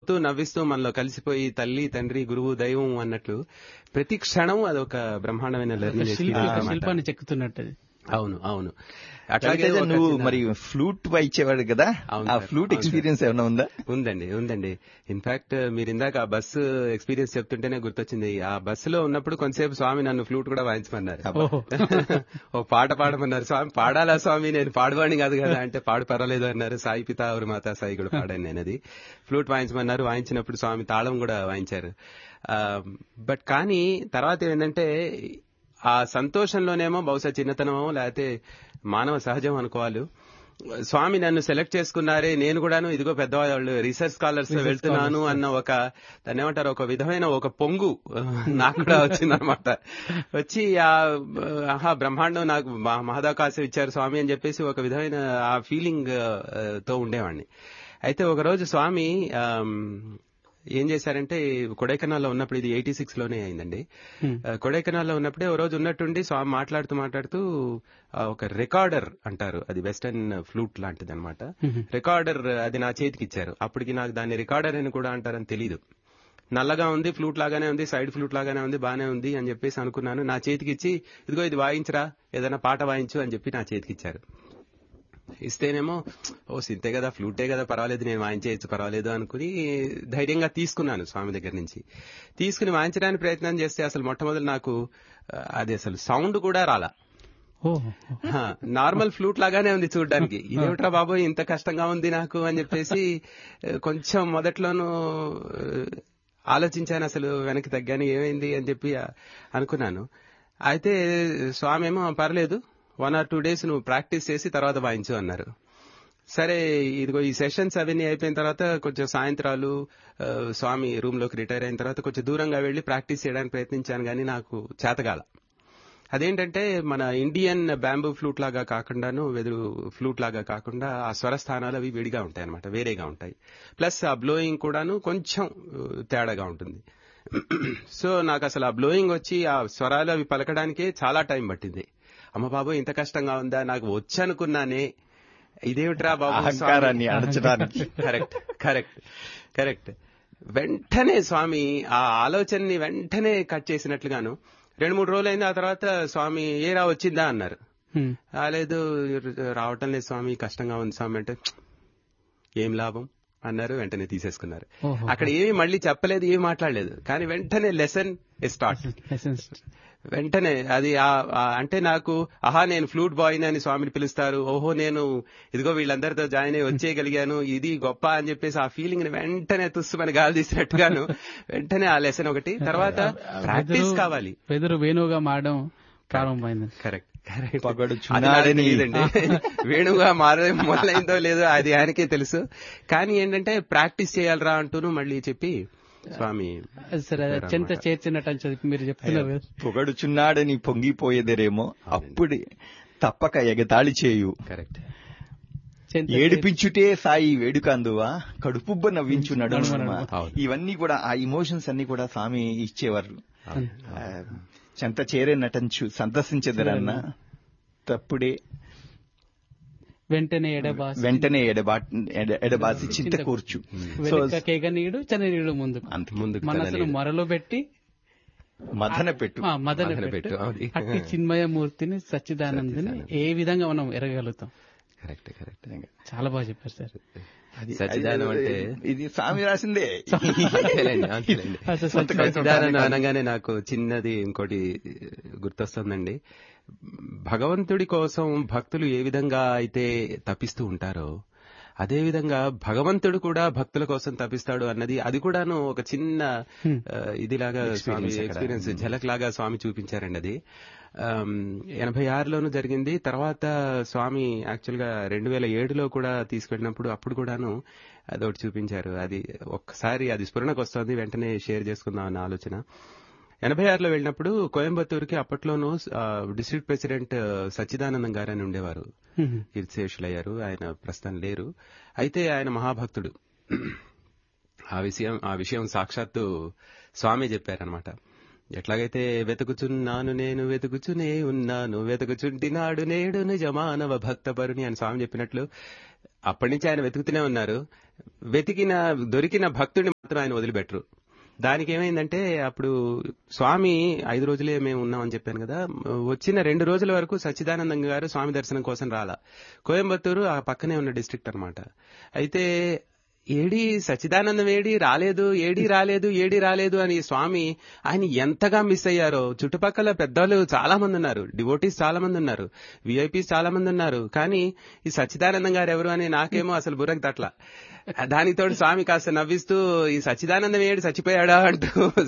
నవ్విస్తూ మనలో కలిసిపోయి తల్లి, తండ్రి, గురువు, దైవం అన్నట్లు ప్రతి క్షణం అదొక బ్రహ్మాండమైన లెర్నింగ్ శిల్పాన్ని చెక్కుతున్నట్టు. అవును అవును. అట్లాగే నువ్వు మరి ఫ్లూట్ వాయించేవాడు కదా, ఆ ఫ్లూట్ ఎక్స్పీరియన్స్ ఏమైనా ఉందా? ఉందండి. ఇన్ఫాక్ట్ మీరు ఇందాక ఆ బస్సు ఎక్స్పీరియన్స్ చెప్తుంటేనే గుర్తొచ్చింది. ఆ బస్సులో ఉన్నప్పుడు కొంతసేపు స్వామి నన్ను ఫ్లూట్ కూడా వాయించమన్నారు. ఓ పాట పాడమన్నారు. స్వామి పాడాలా స్వామి, నేను పాడవాణి కాదు కదా అంటే పాడు పర్వాలేదు అన్నారు. సాయి పితా ఔర్ మాతా సాయి కూడా పాడాను నేను. అది ఫ్లూట్ వాయించమన్నారు. వాయించినప్పుడు స్వామి తాళం కూడా వాయించారు. బట్ కానీ తర్వాత ఏంటంటే ఆ సంతోషంలోనేమో బహుశా చిన్నతనమో లేకపోతే మానవ సహజం అనుకోవాలి. స్వామి నన్ను సెలెక్ట్ చేసుకున్నారే, నేను కూడాను ఇదిగో పెద్దవాళ్ళు రీసెర్చ్ స్కాలర్స్ వెళ్తున్నాను అన్న దాన్ని ఏమంటారు, ఒక విధమైన ఒక పొంగు నాకు కూడా వచ్చిందనమాట. వచ్చి బ్రహ్మాండం నాకు మహదాకాశం ఇచ్చారు స్వామి అని చెప్పేసి ఒక విధమైన ఆ ఫీలింగ్ తో ఉండేవాడిని. అయితే ఒకరోజు స్వామి ఏం చేశారంటే, కొడైకెనాల్లో ఉన్నప్పుడు, ఇది 86 లోనే అయిందండి. కొడైకెనాల్లో ఉన్నప్పుడే ఓ రోజు ఉన్నట్టుండి స్వామి మాట్లాడుతూ ఒక రికార్డర్ అంటారు, అది వెస్టర్న్ ఫ్లూట్ లాంటిది అనమాట. రికార్డర్ అది నా చేతికి ఇచ్చారు. అప్పటికి నాకు దాన్ని రికార్డర్ అని కూడా అంటారని తెలీదు. నల్లగా ఉంది, ఫ్లూట్ లాగానే ఉంది, సైడ్ ఫ్లూట్ లాగానే ఉంది, బానే ఉంది అని చెప్పేసి అనుకున్నాను. నా చేతికి ఇచ్చి ఇదిగో ఇది వాయించరా, ఏదైనా పాట వాయించు అని చెప్పి నా చేతికి ఇచ్చారు. ఇస్తేనేమో సింతే కదా, ఫ్లూటే కదా, పర్వాలేదు, నేను వాయించేయచ్చు, పర్వాలేదు అనుకుని ధైర్యంగా తీసుకున్నాను స్వామి దగ్గర నుంచి. తీసుకుని వాయించడానికి ప్రయత్నం చేస్తే అసలు మొట్టమొదటి నాకు అది అసలు సౌండ్ కూడా రాలా. నార్మల్ ఫ్లూట్ లాగానే ఉంది చూడడానికి. ఇదేమిట్రా బాబోయ్ ఇంత కష్టంగా ఉంది నాకు అని చెప్పేసి కొంచెం మొదట్లోనూ ఆలోచించాను. అసలు వెనక్కి తగ్గాను, ఏమైంది అని చెప్పి అనుకున్నాను. అయితే స్వామి ఏమో పర్లేదు, 1 or 2 days నువ్వు ప్రాక్టీస్ చేసి తర్వాత వాయించు అన్నారు. సరే ఇదిగో ఈ సెషన్స్ అవన్నీ అయిపోయిన తర్వాత కొంచెం సాయంత్రాలు స్వామి రూమ్ లోకి రిటైర్ అయిన తర్వాత కొంచెం దూరంగా వెళ్లి ప్రాక్టీస్ చేయడానికి ప్రయత్నించాను, కానీ నాకు చేతగాల. అదేంటంటే మన ఇండియన్ బ్యాంబూ ఫ్లూట్ లాగా కాకుండాను, వెదురు ఫ్లూట్ లాగా కాకుండా ఆ స్వరస్థానాలు అవి విడిగా ఉంటాయి అనమాట, వేరేగా ఉంటాయి. ప్లస్ ఆ బ్లోయింగ్ కూడాను కొంచెం తేడాగా ఉంటుంది. సో నాకు అసలు ఆ బ్లోయింగ్ వచ్చి ఆ స్వరాలు అవి పలకడానికే చాలా టైం పట్టింది. అమ్మ బాబు ఇంత కష్టంగా ఉందా, నాకు వచ్చనుకున్నానే, ఇదేమిట్రా బాబు అహంకారాన్ని అణచడానికి. కరెక్ట్. వెంటనే స్వామి ఆ ఆలోచనని వెంటనే కట్ చేసినట్లుగాను 2-3 రోజులైంది. ఆ తర్వాత స్వామి ఏరా వచ్చిందా అన్నారు. రాలేదు, రావటం లేదు స్వామి, కష్టంగా ఉంది స్వామి అంటే ఏం లాభం అన్నారు. వెంటనే తీసేసుకున్నారు. అక్కడ ఏమీ మళ్ళీ చెప్పలేదు, ఏమీ మాట్లాడలేదు, కానీ వెంటనే లెసన్ స్టార్ట్. వెంటనే అది అంటే నాకు నేను ఫ్లూట్ బాయ్ అని స్వామిని పిలుస్తారు, ఓహో నేను ఇదిగో వీళ్ళందరితో జాయిన్ అయ్యి వచ్చేయగలిగాను, ఇది గొప్ప అని చెప్పేసి ఆ ఫీలింగ్ ని వెంటనే తుస్సుమని గాలి తీసినట్టుగాను వెంటనే ఆ లెసన్ ఒకటి. తర్వాత ప్రాక్టీస్ కావాలి. వెదురు వేణువుగా మారడం ప్రారంభమైంది. కరెక్ట్. వేణుగా మొదలైందో లేదో అది ఆయనకే తెలుసు, కానీ ఏంటంటే ప్రాక్టీస్ చేయాలరా అంటూను మళ్ళీ చెప్పి స్వామి చెంత చేర్చినట్టు మీరు చెప్తున్నారు. పొగడుచున్నాడని పొంగిపోయేదేరేమో అప్పుడే తప్పక ఎగతాళి చేయు. కరెక్ట్. ఏడిపించుటే సాయి వేడుకందువా, కడుపుబ్బ నవ్వించు నడుమ. ఇవన్నీ కూడా ఆ ఇమోషన్స్ అన్ని కూడా స్వామి ఇచ్చేవారు. చెంత చేరే నటించు సంతసించదరన్న తప్పుడే వెంటనే ఎడబాసి చింత కూర్చు. కేగనీయుడు చననీయుడు ముందు మనసును మొరలు పెట్టి మదన పెట్టు. అట్టి చిన్మయమూర్తిని సచ్చిదానందని ఏ విధంగా మనం ఎరగలుగుతాం. కరెక్ట్. చాలా బాగా చెప్పారు సార్. సచ్చిదానం అంటే ఇది స్వామి రాసిందే. సచ్చిదానం అనగానే నాకు చిన్నది ఇంకోటి గుర్తొస్తుందండి. భగవంతుడి కోసం భక్తులు ఏ విధంగా అయితే తపిస్తూ ఉంటారో అదేవిధంగా భగవంతుడు కూడా భక్తుల కోసం తపిస్తాడు అన్నది, అది కూడాను ఒక చిన్న ఇదిలాగా స్వామి ఎక్స్పీరియన్స్ ఝలక్ లాగా స్వామి చూపించారండి. అది 86లోనూ జరిగింది. తర్వాత స్వామి యాక్చువల్ గా 2007లో కూడా తీసుకెళ్ళినప్పుడు అప్పుడు కూడాను అదొకటి చూపించారు. అది ఒక్కసారి అది స్ఫురణకు వస్తుంది, వెంటనే షేర్ చేసుకుందాం అన్న ఆలోచన. 86లో వెళ్ళినప్పుడు కోయంబత్తూరుకి అప్పట్లోనూ డిస్ట్రిక్ట్ ప్రెసిడెంట్ సచ్చిదానందం గారు అని ఉండేవారు, కీర్తిశేషులయ్యారు. ఆయన ప్రస్తుతం లేరు. అయితే ఆయన మహాభక్తుడు. ఆ విషయం సాక్షాత్తు స్వామి చెప్పారనమాట. ఎట్లాగైతే వెతుకుచున్నాను నేను వెతుకుచునే ఉన్నాను, వెతుకుచుంటినాడు నేడు నిజమానవ భక్తపరుని అని స్వామి చెప్పినట్లు అప్పటి నుంచి ఆయన వెతుకుతూనే ఉన్నారు. దొరికిన భక్తుడిని మాత్రం ఆయన వదిలిపెట్టరు. దానికి ఏమైందంటే అప్పుడు స్వామి 5 రోజులే మేము ఉన్నామని చెప్పాను కదా, వచ్చిన 2 రోజుల వరకు సచ్చిదానందం గారు స్వామి దర్శనం కోసం రాలా. కోయంబత్తూరు ఆ పక్కనే ఉన్న డిస్ట్రిక్ట్ అన్నమాట. అయితే ఏడి సచ్చిదానందం ఏడి రాలేదు అని స్వామి ఆయన ఎంతగా మిస్ అయ్యారో. చుట్టుపక్కల పెద్దలు చాలా మంది ఉన్నారు, డివోటీస్ చాలా మంది ఉన్నారు, విఐపీస్ చాలా మంది ఉన్నారు. కానీ ఈ సచ్చిదానందం గారు ఎవరు అని నాకేమో అసలు బుర్రకు తట్ల. దానితో స్వామి కాస్త నవ్విస్తూ ఈ సచ్చిదానందం చచ్చిపోయాడా అంటూ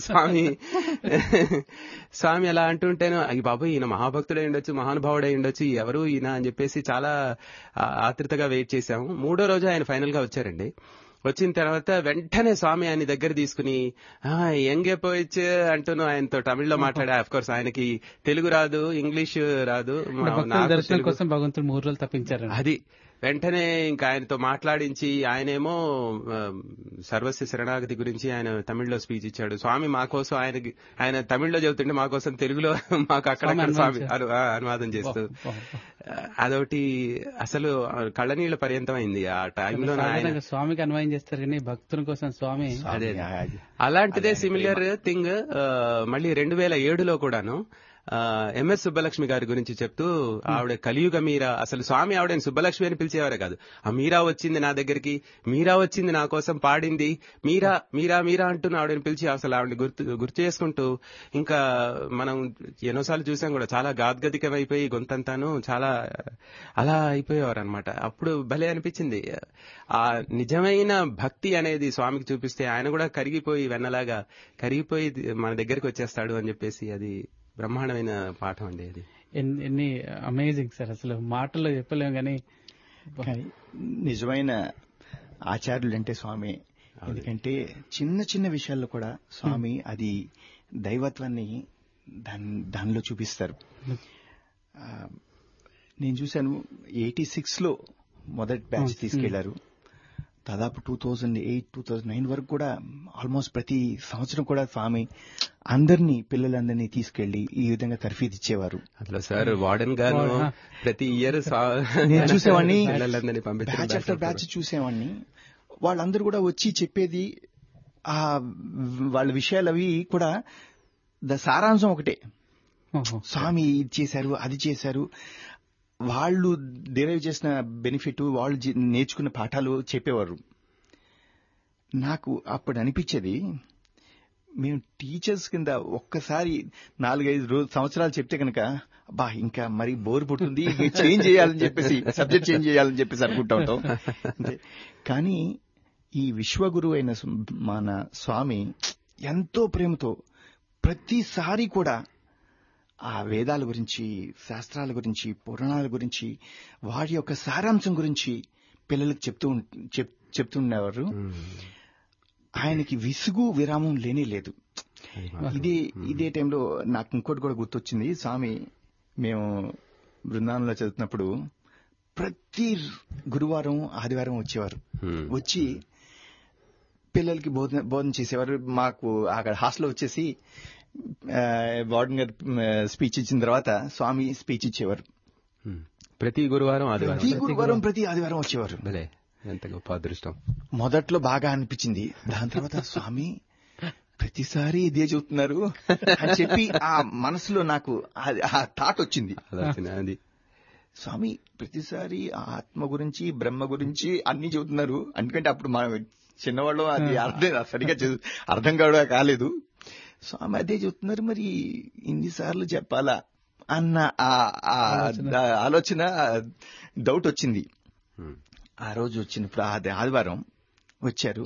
స్వామి అలా అంటుంటేను అయ్యి బాబు ఈయన మహాభక్తుడై ఉండొచ్చు, మహానుభావుడై ఉండొచ్చు, ఎవరు ఈయన అని చెప్పేసి చాలా ఆతృతగా వెయిట్ చేశాము. 3వ రోజు ఆయన ఫైనల్ గా వచ్చారండి. వచ్చిన తర్వాత వెంటనే స్వామి ఆయన దగ్గర తీసుకుని ఎంగే పోయిచ్చు అంటూను ఆయనతో తమిళ్లో మాట్లాడా. అఫ్ కోర్స్ ఆయనకి తెలుగు రాదు, ఇంగ్లీష్ రాదు. దర్శనం కోసం భగవంతుడు 3 రోజులు తప్పించారు. అది వెంటనే ఇంకా ఆయనతో మాట్లాడించి ఆయనేమో సర్వస్వ శరణాగతి గురించి ఆయన తమిళ్లో స్పీచ్ ఇచ్చాడు. స్వామి మా కోసం ఆయన తమిళ్లో చెబుతుంటే మా కోసం తెలుగులో మాకు అక్కడక్కడ స్వామి అనువాదం చేస్తూ అదొకటి అసలు కళ్ళనీళ్ల పర్యంతం అయింది ఆ టైంలో. స్వామికి అన్వయం చేస్తారు కానీ భక్తుల కోసం స్వామి అదే అలాంటిదే సిమిలర్ థింగ్ మళ్ళీ 2007లో కూడాను ఎంఎస్ సుబ్బలక్ష్మి గారి గురించి చెప్తూ ఆవిడ కలియుగ మీరా, అసలు స్వామి ఆవిడని సుబ్బలక్ష్మి అని పిలిచేవారే కాదు, ఆ మీరా వచ్చింది నా దగ్గరికి, మీరా వచ్చింది నా కోసం పాడింది, మీరా మీరా మీరా అంటూ ఆవిడని పిలిచి అసలు ఆవిడని గుర్తు చేసుకుంటూ ఇంకా మనం ఎన్నోసార్లు చూసాం కూడా చాలా గాద్గదికమైపోయి గొంతంతాను చాలా అలా అయిపోయేవారు అనమాట. అప్పుడు భలే అనిపించింది. ఆ నిజమైన భక్తి అనేది స్వామికి చూపిస్తే ఆయన కూడా కరిగిపోయి వెన్నలాగా కరిగిపోయి మన దగ్గరికి వచ్చేస్తాడు అని చెప్పేసి అది బ్రహ్మాండమైన పాఠం అండి. అది ఎన్ని అమేజింగ్ సార్, అసలు మాటల్లో చెప్పలేము కానీ నిజమైన ఆచార్యులు అంటే స్వామి. ఎందుకంటే చిన్న చిన్న విషయాల్లో కూడా స్వామి అది దైవత్వాన్ని దానిలో చూపిస్తారు. నేను చూశాను 86లో మొదటి బ్యాచ్ తీసుకెళ్లారు. దాదాపు 2008-2009 వరకు కూడా ఆల్మోస్ట్ ప్రతి సంవత్సరం కూడా స్వామి పిల్లలందరినీ తీసుకెళ్లి ఈ విధంగా తర్ఫీదు ఇచ్చేవారు. అట్లా సార్ వార్డెన్ గారు ప్రతి ఇయర్ నేను చూసేవాడిని, బ్యాచ్ ఆఫ్టర్ బ్యాచ్ చూసేవాడిని. వాళ్ళందరూ కూడా వచ్చి చెప్పేది వాళ్ళ విషయాలు అవి కూడా సారాంశం ఒకటే, స్వామి ఇది చేశారు అది చేశారు, వాళ్ళు డెరైవ్ చేసిన బెనిఫిట్, వాళ్ళు నేర్చుకున్న పాఠాలు చెప్పేవారు. నాకు అప్పుడు అనిపించేది, మేము టీచర్స్ కింద ఒక్కసారి 4-5 సంవత్సరాలు చెప్తే కనుక అబ్బా ఇంకా మరి బోర్ పుట్టింది, చేంజ్ చేయాలని చెప్పేసి సబ్జెక్ట్ చేంజ్ చేయాలని చెప్పేసి అనుకుంటా ఉంటాం. కానీ ఈ విశ్వగురు అయిన మన స్వామి ఎంతో ప్రేమతో ప్రతిసారి కూడా ఆ వేదాల గురించి, శాస్త్రాల గురించి, పురాణాల గురించి, వాటి యొక్క సారాంశం గురించి పిల్లలకు చెప్తుండేవారు. ఆయనకి విసుగు విరామం లేనే లేదు. ఇదే టైంలో నాకు ఇంకోటి కూడా గుర్తొచ్చింది. స్వామి మేము బృందావనంలో చదువుతున్నప్పుడు ప్రతి గురువారం ఆదివారం వచ్చేవారు. వచ్చి పిల్లలకి బోధన చేసేవారు. మాకు అక్కడ హాస్టల్లో వచ్చేసి వార్డెన్ గారు స్పీచ్ ఇచ్చిన తర్వాత స్వామి స్పీచ్ ఇచ్చేవారు. ప్రతి గురువారం ప్రతి ఆదివారం వచ్చేవారు. ఎంత గొప్ప అదృష్టం. మొదట్లో బాగా అనిపించింది. దాని తర్వాత స్వామి ప్రతిసారి ఇదే చెబుతున్నారు అని చెప్పి ఆ మనసులో నాకు ఆ థాట్ వచ్చింది. స్వామి ప్రతిసారి ఆత్మ గురించి, బ్రహ్మ గురించి అన్ని చెబుతున్నారు. ఎందుకంటే అప్పుడు మనం చిన్నవాళ్ళు అది సరిగా అర్థం కాలేదు. స్వామి అదే చెబుతున్నారు, మరి ఇన్నిసార్లు చెప్పాలా అన్న ఆలోచన, డౌట్ వచ్చింది. ఆ రోజు వచ్చినప్పుడు ఆదివారం వచ్చారు.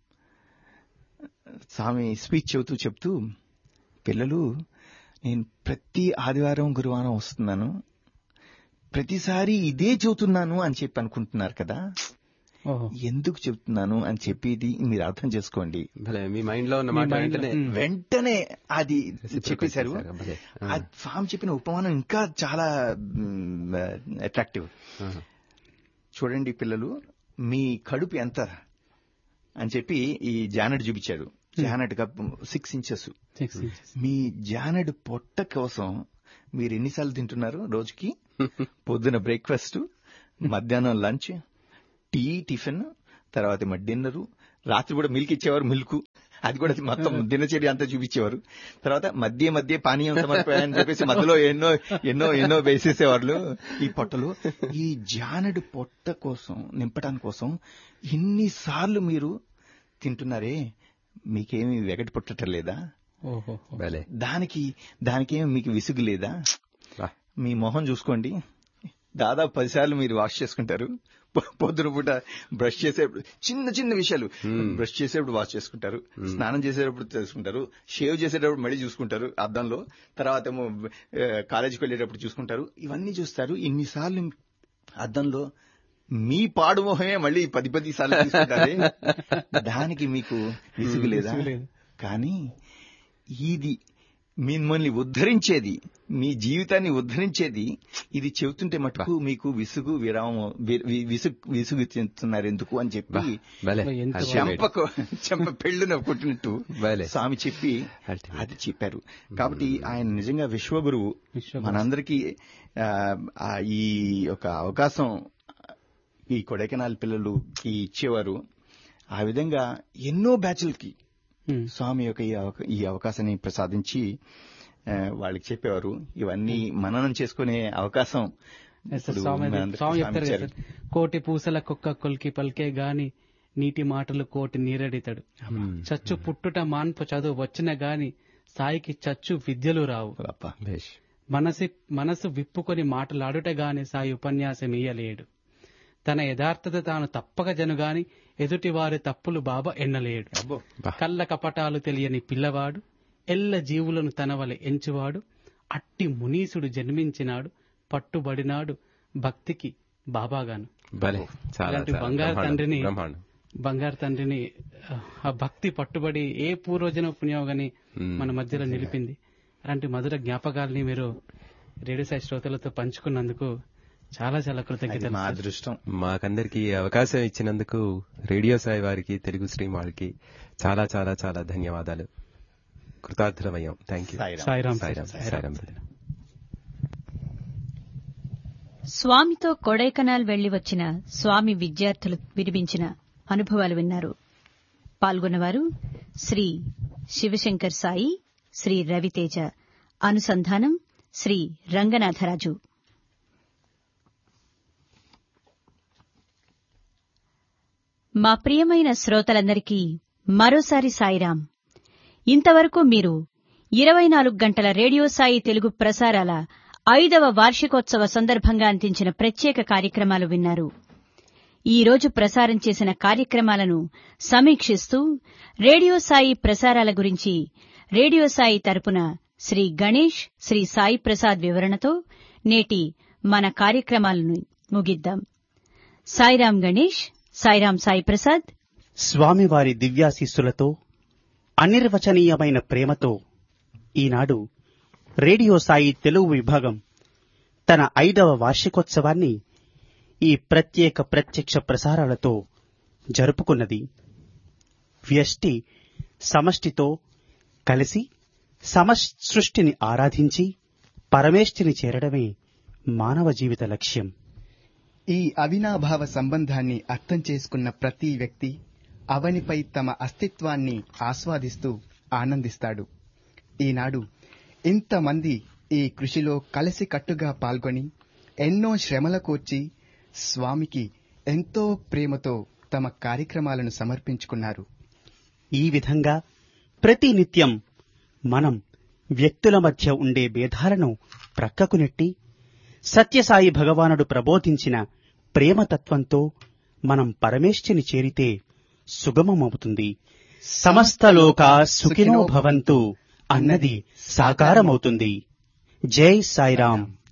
స్వామి స్పీచ్ చెప్తూ పిల్లలు, నేను ప్రతి ఆదివారం గురువారం వస్తున్నాను, ప్రతిసారి ఇదే చెబుతున్నాను అని చెప్పి అనుకుంటున్నారు కదా, ఎందుకు చెప్తున్నాను అని చెప్పేది మీరు అర్థం చేసుకోండి. మీ మైండ్ లో ఉన్న మాట వెంటనే అది చెప్పేశారు. స్వామి చెప్పిన ఉపమానం ఇంకా చాలా అట్రాక్టివ్. చూడండి పిల్లలు, మీ కడుపు ఎంత అని చెప్పి ఈ జానెట్ చూపించాడు. Janet cup 6 inches. మీ జానెట్ పొట్ట కోసం మీరు ఎన్నిసార్లు తింటున్నారు రోజుకి? పొద్దున బ్రేక్ఫాస్ట్, మధ్యాహ్నం లంచ్, టిఫిన్, తర్వాత డిన్నరు, రాత్రి కూడా మిల్క్ ఇచ్చేవారు, మిల్క్ అది కూడా మొత్తం దినచర్య అంతా చూపించేవారు. తర్వాత మధ్య పానీయం సమర్పయాలని చెప్పేసి మధ్యలో ఎన్నో ఎన్నో ఎన్నో వేసేసేవాళ్ళు ఈ పొట్టలు. ఈ జానడి పొట్ట కోసం నింపడానికి కోసం ఇన్నిసార్లు మీరు తింటున్నారే, మీకేమి వెగటి పుట్టటం లేదా? దానికేమి మీకు విసుగు లేదా? మీ మొహం చూసుకోండి, దాదాపు 10 సార్లు మీరు వాష్ చేసుకుంటారు. పొద్దున పూట బ్రష్ చేసేప్పుడు చిన్న చిన్న విషయాలు, బ్రష్ చేసేప్పుడు వాష్ చేసుకుంటారు, స్నానం చేసేటప్పుడు చేసుకుంటారు, షేవ్ చేసేటప్పుడు మళ్ళీ చూసుకుంటారు అద్దంలో, తర్వాత ఏమో కాలేజీకి వెళ్ళేటప్పుడు చూసుకుంటారు. ఇవన్నీ చూస్తారు. ఇన్నిసార్లు అద్దంలో మీ పాడు మొహమే మళ్ళీ 10 సార్లు చూసుకుంటారే, దానికి మీకు విసుగు లేదా? కానీ ఇది మిమ్మల్ని ఉద్ధరించేది, మీ జీవితాన్ని ఉద్ధరించేది, ఇది చెబుతుంటే మటుకు మీకు విసుగు చెందుతున్నారు ఎందుకు అని చెప్పి చెంప పెళ్ళున కొట్టినట్టు స్వామి చెప్పి అది చెప్పారు. కాబట్టి ఆయన నిజంగా విశ్వగురువు. మనందరికీ ఈ ఒక అవకాశం ఈ కొడైకెనాల్ పిల్లలకి ఇచ్చేవారు. ఆ విధంగా ఎన్నో బ్యాచ్లకి స్వామి యొక్క ఈ అవకాశాన్ని ప్రసాదించి వాళ్ళకి చెప్పేవారు. ఇవన్నీ మననం చేసుకునే అవకాశం కోటి పూసల కుక్క కొల్కి పలికే గాని నీటి మాటలు కోటి నీరెడితాడు. చచ్చు పుట్టుట మాన్పు చదువు వచ్చిన గాని సాయికి చచ్చు విద్యలు రావు. మనసు విప్పుకొని మాటలాడుట గాని సాయి ఉపన్యాసం ఇయ్యలేడు. తన యథార్థత తాను తప్పక జనుగాని ఎదుటి వారి తప్పులు బాబా ఎన్నలేడు. కళ్ళ కపటాలు తెలియని పిల్లవాడు ఎల్ల జీవులను తనవలె ఎంచువాడు. అట్టి మునీసుడు జన్మించినాడు పట్టుబడినాడు భక్తికి బాబాగాను. అలాంటి బంగారు తండ్రిని ఆ భక్తి పట్టుబడి ఏ పూర్వజన పుణ్యోగని మన మధ్యలో నిలిపింది. అలాంటి మధుర జ్ఞాపకాలని మీరు రేడియో సాయి శ్రోతలతో పంచుకున్నందుకు చాలా చాలా కృతజ్ఞతలు. మా అదృష్టం. మాకందరికి అవకాశం ఇచ్చినందుకు రేడియో సాయి వారికి, తెలుగు స్ట్రీమ్ వారికి చాలా చాలా చాలా ధన్యవాదాలు. కృతార్థమయ్యాం. Thank you. సాయిరాం. స్వామితో కొడైకెనాల్ వెళ్లి వచ్చిన స్వామి విద్యార్థులు వినిపించిన అనుభవాలు విన్నారు. పాల్గొన్నవారు శ్రీ శివశంకర్ సాయి, శ్రీ రవితేజ. అనుసంధానం శ్రీ రంగనాథరాజు. మా ప్రియమైన శ్రోతలందరికీ మరోసారి సాయిరాం. ఇంతవరకు మీరు 24 గంటల రేడియో సాయి తెలుగు ప్రసారాల 5వ వార్షికోత్సవ సందర్భంగా అందించిన ప్రత్యేక కార్యక్రమాలు విన్నారు. ఈ రోజు ప్రసారం చేసిన కార్యక్రమాలను సమీక్షిస్తూ రేడియో సాయి ప్రసారాల గురించి రేడియో సాయి తరపున శ్రీ గణేష్, శ్రీ సాయి ప్రసాద్ వివరణతో నేటి మన కార్యక్రమాలను ముగిద్దాం. సాయిరాం గణేష్, సాయిరాం సాయి ప్రసాద్. స్వామివారి దివ్యాశీస్సులతో, అనిర్వచనీయమైన ప్రేమతో ఈనాడు రేడియో సాయి తెలుగు విభాగం తన 5వ వార్షికోత్సవాన్ని ఈ ప్రత్యేక ప్రత్యక్ష ప్రసారాలతో జరుపుకున్నది. వ్యష్టి సమష్టితో కలిసి సమసృష్టిని ఆరాధించి పరమేష్ఠిని చేరడమే మానవ జీవిత లక్ష్యం. ఈ అవినాభావ సంబంధాన్ని అర్థం చేసుకున్న ప్రతి వ్యక్తి అవనిపై తమ అస్తిత్వాన్ని ఆస్వాదిస్తూ ఆనందిస్తాడు. ఈనాడు ఇంతమంది ఈ కృషిలో కలిసికట్టుగా పాల్గొని ఎన్నో శ్రమల కోర్చి స్వామికి ఎంతో ప్రేమతో తమ కార్యక్రమాలను సమర్పించుకున్నారు. ఈ విధంగా ప్రతి నిత్యం మనం వ్యక్తుల మధ్య ఉండే భేదాలను ప్రక్కకు నెట్టి సత్యసాయి భగవానుడు ప్రబోధించిన ప్రేమతత్వంతో మనం పరమేష్ఠిని చేరితే సుగమమవుతుంది. సమస్త లోకా సుఖినో భవంతు అన్నది సాకారమవుతుంది. జై సాయిరాం.